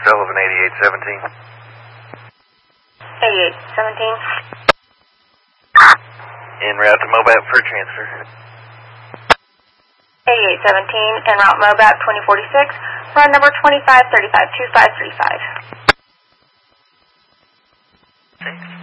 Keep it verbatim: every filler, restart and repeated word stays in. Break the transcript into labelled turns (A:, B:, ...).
A: Sullivan, eighty-eight seventeen.
B: eighty-eight seventeen.
A: En route to Mobat for transfer.
B: eighty-eight seventeen, en route Mobat twenty forty-six, run number twenty-five thirty-five, two five three five.
A: Okay.